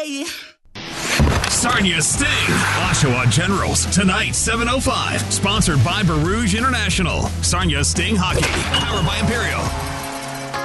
Bye. Sarnia Sting, Oshawa Generals, tonight, 7:05. Sponsored by Barouge International. Sarnia Sting Hockey, powered by Imperial.